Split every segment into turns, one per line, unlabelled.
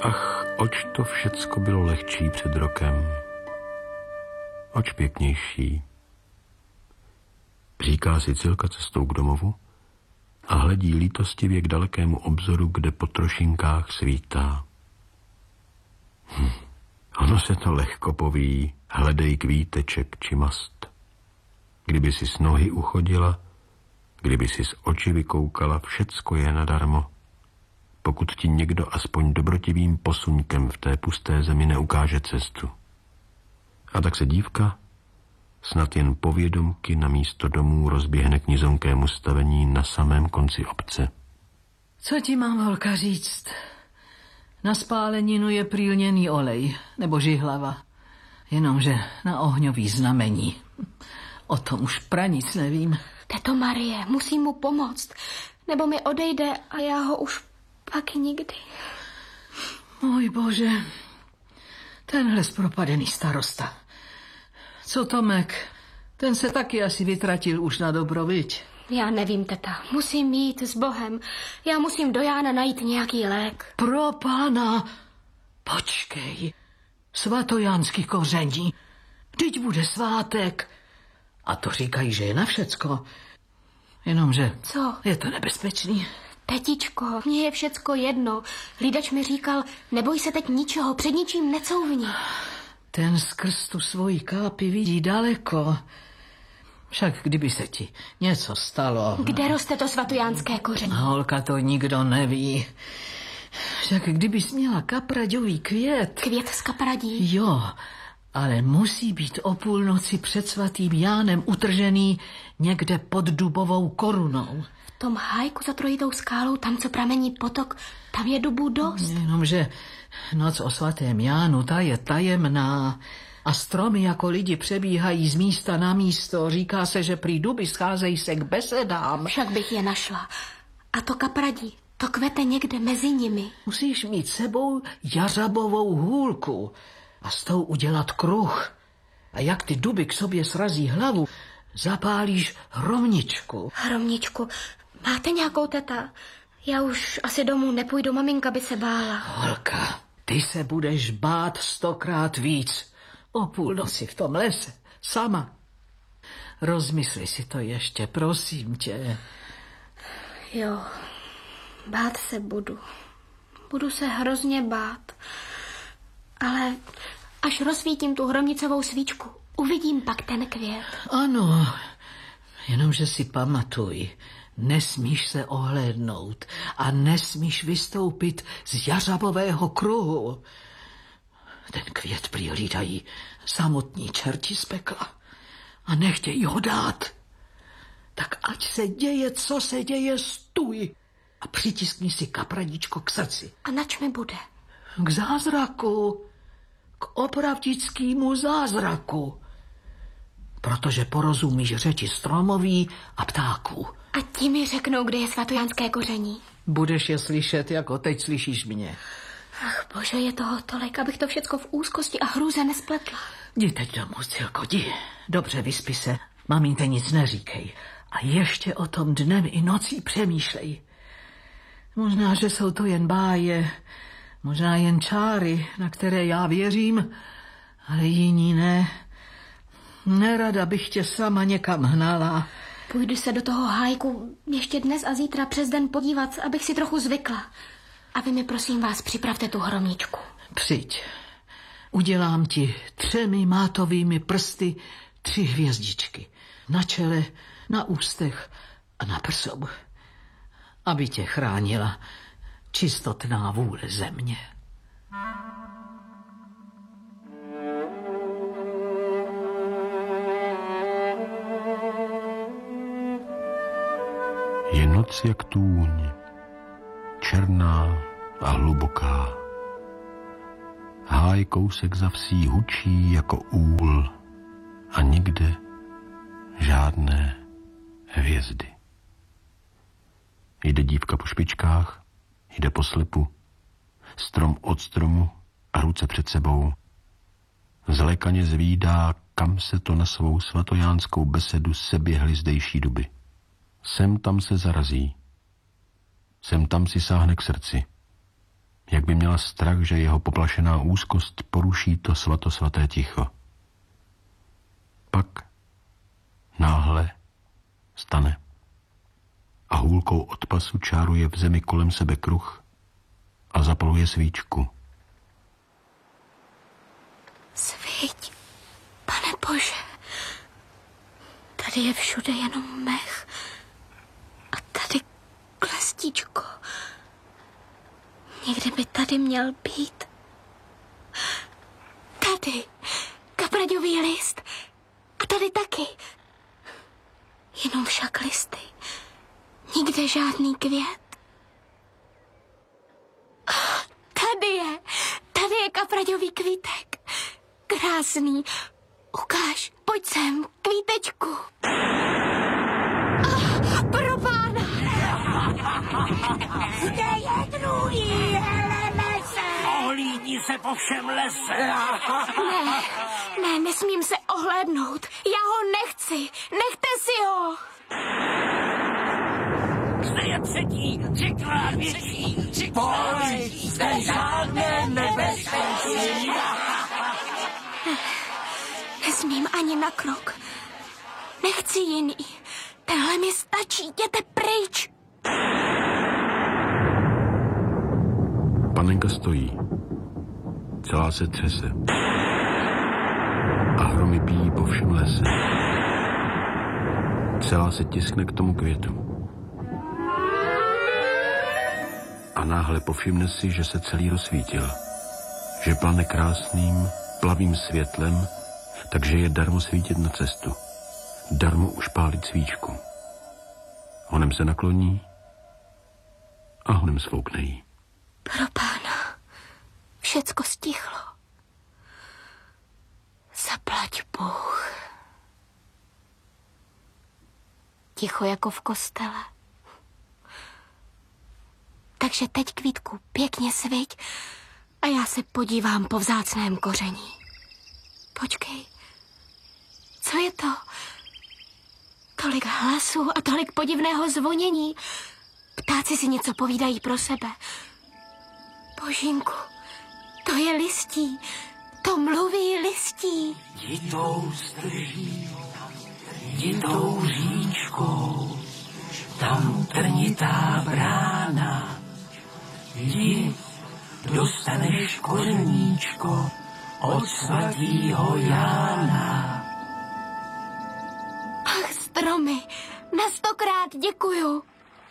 Ach, oč to všecko bylo lehčí před rokem. Oč pěknější. Říká si Cilka cestou k domovu a hledí lítostivě k dalekému obzoru, kde po trošinkách svítá. Ono se to lehko poví, hledej kvíteček či mast. Kdyby si s nohy uchodila, kdyby si z oči vykoukala, všecko je nadarmo. Pokud ti někdo aspoň dobrotivým posuňkem v té pusté zemi neukáže cestu. A tak se dívka snad jen povědomky na místo domů rozběhne k nizonkému stavení na samém konci obce.
Co ti mám, holka, říct? Na spáleninu je prýlněný olej, nebo žihlava. Jenomže na ohňový znamení. O tom už pranic nevím.
Teto Marie, musím mu pomoct, nebo mi odejde a já ho už pak nikdy.
Můj bože, tenhle zpropadený starosta. Co Tomek? Ten se taky asi vytratil už na dobro, viď?
Já nevím, teta. Musím jít s Bohem. Já musím do Jána najít nějaký lék.
Pro pána, počkej. Svatojánský koření. Vždyť bude svátek. A to říkají, že je na všecko. Jenomže...
Co?
Je to nebezpečný.
Tetičko, mně je všecko jedno. Lidač mi říkal, neboj se teď ničeho, před ničím necouvni.
Ten skrz tu svoji kápi vidí daleko. Však kdyby se ti něco stalo...
Kde roste to svatojánské koření?
Holka, to nikdo neví. Však kdybys měla kapraďový květ...
Květ z kapradí?
Jo, ale musí být o půlnoci před svatým Jánem utržený někde pod dubovou korunou.
V tom hájku za trojitou skálou, tam, co pramení potok, tam je dubů dost.
Jenomže noc o svatém Jánu, ta je tajemná. A stromy jako lidi přebíhají z místa na místo. Říká se, že prý duby scházejí se k besedám.
Však bych je našla. A to kapradí, to kvete někde mezi nimi.
Musíš mít sebou jařabovou hůlku a s tou udělat kruh. A jak ty duby k sobě srazí hlavu, zapálíš hromničku.
Hromničku, máte nějakou, teta? Já už asi domů nepůjdu, maminka by se bála.
Holka, ty se budeš bát 100krát víc. O půlnoci v tom lese, sama. Rozmysli si to ještě, prosím tě.
Jo, bát se budu. Budu se hrozně bát. Ale až rozsvítím tu hromnicovou svíčku, uvidím pak ten květ.
Ano, jenomže si pamatuj, nesmíš se ohlédnout a nesmíš vystoupit z jařabového kruhu. Ten květ prý hlídají samotní čerti z pekla a nechtějí ho dát. Tak ať se děje, co se děje, stůj a přitiskni si kapradíčko k srdci.
A nač mi bude?
K zázraku, k opravdickému zázraku. Protože porozumíš řeči stromoví a ptáků.
A ti mi řeknou, kde je svatojánské koření.
Budeš je slyšet, jako teď slyšíš mě.
Ach bože, je toho tolik, abych to všecko v úzkosti a hrůze nespletla.
Jdi teď domů, Cilko, jdi. Dobře, vyspi se, mamince nic neříkej. A ještě o tom dnem i nocí přemýšlej. Možná, že jsou to jen báje, možná jen čáry, na které já věřím, ale jiní ne. Nerada bych tě sama někam hnala.
Půjdu se do toho hájku ještě dnes a zítra přes den podívat, abych si trochu zvykla. A vy mi, prosím vás, připravte tu hromničku.
Přijď. Udělám ti 3 mátovými prsty 3 hvězdičky. Na čele, na ústech a na prsou. Aby tě chránila čistotná vůle země.
Je noc jak tůň, černá a hluboká. Háj kousek za vsí hučí jako úl a nikde žádné hvězdy. Jde dívka po špičkách, jde po slepu, strom od stromu a ruce před sebou. Zlékaně zvídá, kam se to na svou svatojánskou besedu seběhly zdejší duby. Sem tam se zarazí, sem tam si sáhne k srdci. jak by měla strach, že jeho poplašená úzkost poruší to svatosvaté ticho. Pak náhle stane a hůlkou od pasu čáruje v zemi kolem sebe kruh a zapaluje svíčku.
Sviť, Pane Bože, tady je všude jenom mech a tady klestíčko. Někde by tady měl být. Tady kapraďový list a tady taky. Jenom však listy. Nikde žádný květ. Tady je kapraďový kvítek. Krásný. Ukáž, pojď sem, kvítečku. Pro pána.
Kde je druhý, Helenese? Ohlídni se po všem lese.
Ne, nesmím se ohlédnout. Já ho nechci. Nechte si ho.
Zde je třetí, 3krát větší. Pojď, zde žádné nebezpečí.
Nesmím ani na krok. Nechci jiný. Tenhle mi stačí, jděte pryč.
Panenka stojí. Celá se třese. A hromy bíjí po všem lese. Celá se tiskne k tomu květu. A náhle povšimne si, že se celý rozsvítil. Že plane krásným, plavým světlem, takže je darmo svítit na cestu. Darmo už pálit svíčku. Honem se nakloní a honem svoukne jí.
Pro pána. Všecko stichlo. Zaplať Bůh. Ticho jako v kostele. Takže teď, Kvítku, pěkně sviť a já se podívám po vzácném koření. Počkej. Co je to? Tolik hlasů a tolik podivného zvonění. Ptáci si něco povídají pro sebe. Božínku, to je listí. To mluví listí.
Jitou strží, jitou říčkou, tam trnitá brána. Jdi, dostaneš kořeníčko od svatýho Jána.
Ach, stromy, na 100krát děkuju.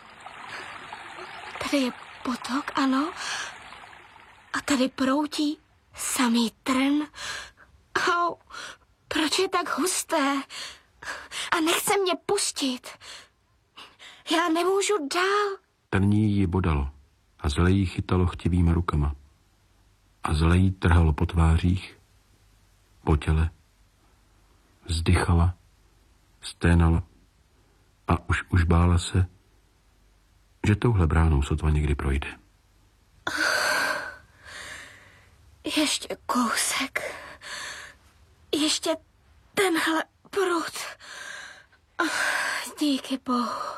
Tady je potok, ano. A tady proutí samý trn. Au, proč je tak husté? A nechce mě pustit. Já nemůžu dál.
Trní ji bodalo a zle jí chytalo chtivýma rukama. A zle jí trhalo po tvářích, po těle. Vzdychala, sténala a už bála se, že touhle bránou sotva někdy projde.
Ještě kousek. Ještě tenhle prut. Díky Bohu.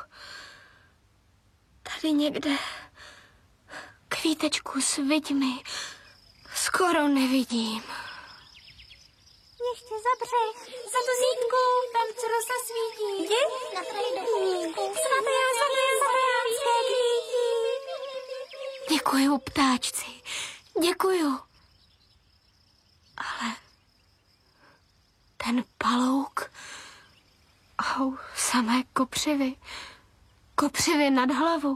Tady někde kvítečku sviť mi. Skoro nevidím.
Ještě za břeh, za tu zítku, tam co rosa svítí. Jdi na trojdeníku, svaté zahrádské kvítí.
Děkuju, ptáčci. Děkuju. Ale ten palouk, au, samé kopřivy. Kopřivy nad hlavu.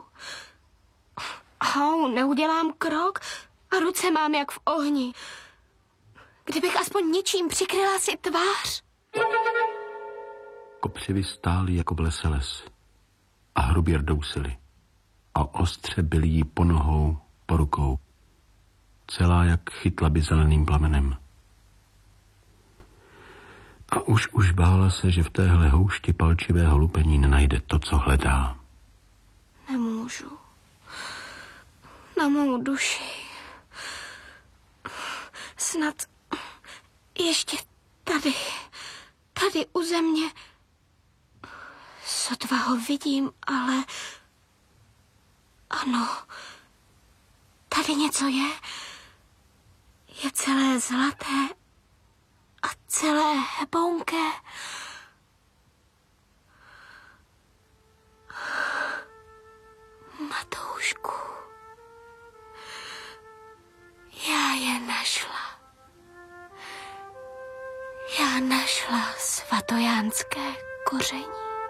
Au, neudělám krok a ruce mám jak v ohni. Kdybych aspoň něčím přikryla si tvář.
Kopřivy stály jako v lese les a hrubě rdousily a ostře byly jí po nohou, po rukou. Celá jak chytla by zeleným plamenem. A už bála se, že v téhle houšti palčivého lupení nenajde to, co hledá.
Nemůžu. Na mou duši. Snad ještě tady u země. Sotva ho vidím, ale ano, Tady něco je. Je celé zlaté a celé hebonké. Matoušku, já je našla. Já našla svatojánské koření.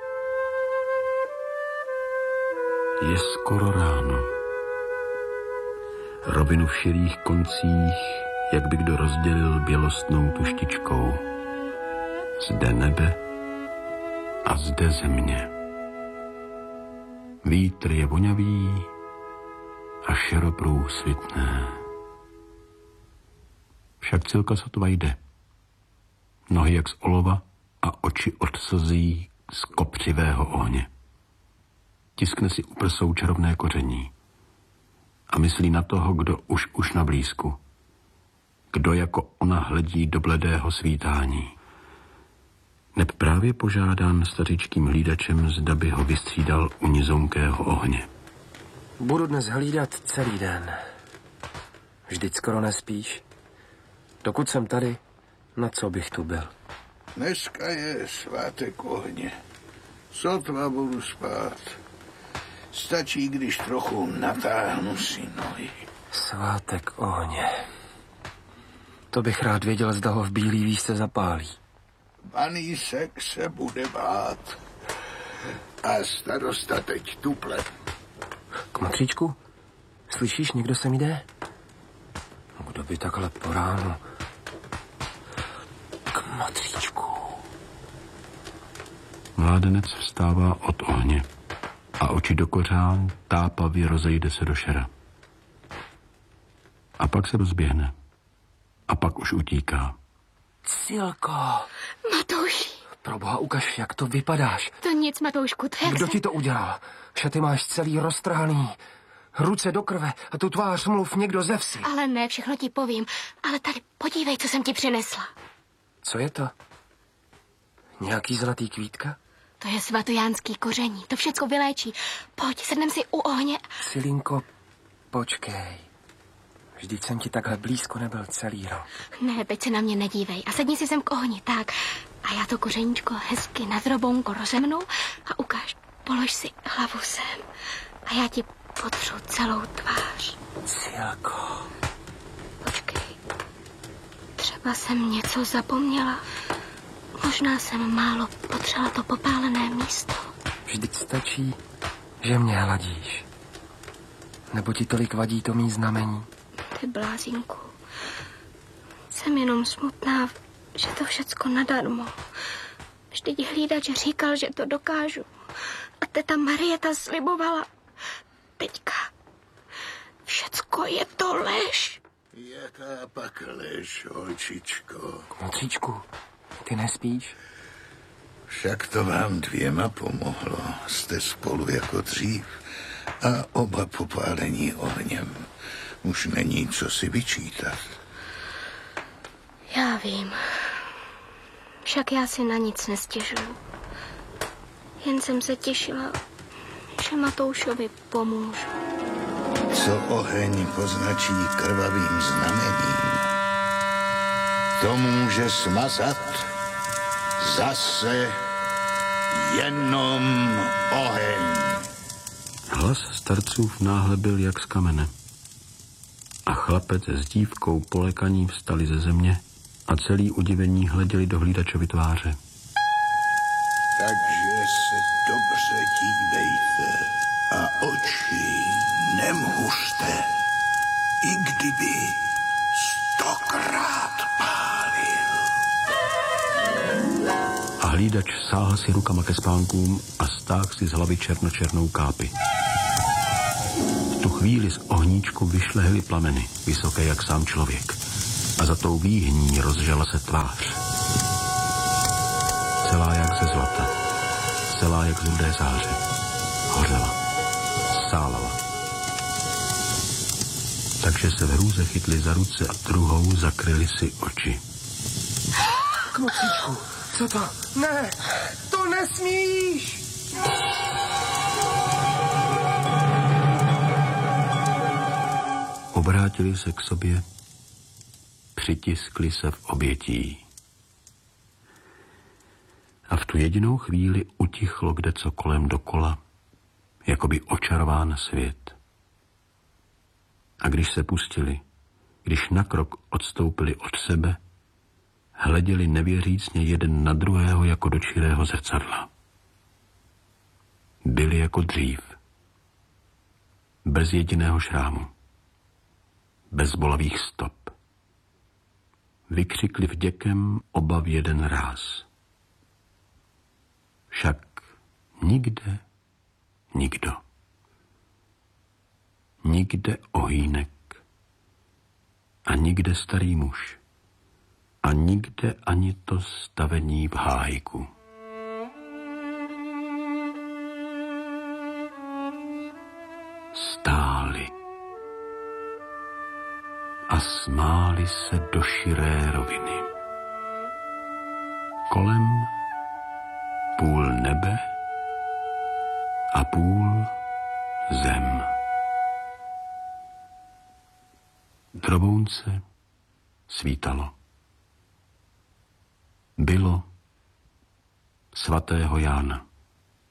Je skoro ráno. Rovinu v širých koncích, jak by kdo rozdělil bělostnou tuštičkou. Zde nebe a zde země. Vítr je vonavý a šeroprůsvitné. Však Cilka sotva jde. Nohy jak z olova a oči od slzí z kopřivého ohně. Tiskne si u prsou čarovné koření a myslí na toho, kdo už na blízku. Kdo jako ona hledí do bledého svítání. Neb právě požádán stařičkým hlídačem, zda by ho vystřídal u nizonkého ohně.
Budu dnes hlídat celý den. Vždyť skoro nespíš. Dokud jsem tady, na co bych tu byl?
Dneska je svátek ohně. Sotva budu spát. Stačí, když trochu natáhnu si nohy.
Svátek ohně. To bych rád věděl, zda ho v bílý výšce zapálí.
Panísek se bude bát. A starosta teď tuple.
Kmotříčku, slyšíš, někdo sem jde? Kdo by takhle po ránu? Kmotříčku.
Mládenec vstává od ohně a oči do kořán tápavě rozejde se do šera. A pak se rozběhne. A pak už utíká.
Cilko.
Matouši.
Proboha, ukaž, jak to vypadáš.
To nic, Matoušku, to jak
Kdo
se...
ti to udělal? Šaty máš celý roztrhaný. Ruce do krve a tu tvář mluv někdo ze vsi.
Ale ne, všechno ti povím. Ale tady podívej, co jsem ti přinesla.
Co je to? Nějaký zlatý kvítka?
To je svatojánský koření. To všecko vyléčí. Pojď, sednem si u ohně.
Cilinko, počkej. Vždyť jsem ti takhle blízko nebyl celý rok.
Ne, teď se na mě nedívej. A sedni si sem k ohni, tak. A já to kořeníčko hezky na drobonko rozemnu a ukáž. Polož si hlavu sem. A já ti potřu celou tvář.
Cilko.
Počkej. Třeba jsem něco zapomněla. Možná jsem málo potřela to popálené místo.
Vždyť stačí, že mě hladíš. Nebo ti tolik vadí to mý znamení?
Ty blázinku. Jsem jenom smutná, že to všecko nadarmo. Vždyť hlídač říkal, že to dokážu. A teta Marieta slibovala. Teďka. Všecko je to lež.
Jaká pak lež, holčičko?
Kmotříčku, ty nespíš?
Však to vám dvěma pomohlo. Jste spolu jako dřív. A oba popálení ohněm. Už není co si vyčítat.
Já vím. Však já si na nic nestěžuju. Jen jsem se těšila, že Matoušovi pomůžu.
Co oheň poznačí krvavým znamením, to může smazat zase jenom oheň.
Hlas starcův náhle byl jak z kamene. A chlapec s dívkou polekaní vstali ze země a celý udivení hleděli do hlídačovy tváře.
Takže se dobře dívejte a oči nemhuřte, i kdyby 100krát pálil.
A hlídač sáhl si rukama ke spánkům a stáhl si z hlavy černočernou kápi. V tu chvíli z ohníčku vyšlehly plameny, vysoké jak sám člověk. A za tou výhní rozžala se tvář. Celá jak ze zlata, celá jak z rudé záře. Hořela, sálala. Takže se v hrůze chytli za ruce a druhou zakryli si oči.
Kmotříčku, co to? Ne, to nesmíš!
Obrátili se k sobě, přitiskli se v obětí. A v tu jedinou chvíli utichlo kdeco kolem dokola, jako by očarován svět. A když se pustili, když na krok odstoupili od sebe, hleděli nevěřícně jeden na druhého jako do čirého zrcadla. Byli jako dřív, bez jediného šrámu, bez bolavých stop. Vykřikli vděkem oba v jeden ráz. Však nikde nikdo. Nikde ohýnek a nikde starý muž a nikde ani to stavení v hájku. Stáli a smáli se do širé roviny. Kolem půl nebe a půl zem. Drobounce svítalo. Bylo svatého Jána.